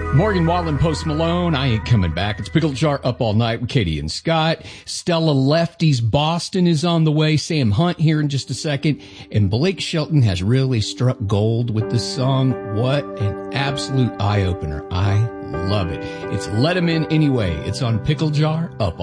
Morgan Wallen, Post Malone, I Ain't Coming Back. It's Pickle Jar Up All Night with Katie and Scott. Stella Lefty's Boston is on the way. Sam Hunt here in just a second. And Blake Shelton has really struck gold with this song. What an absolute eye-opener. I love it. It's Let 'Em In Anyway. It's on Pickle Jar Up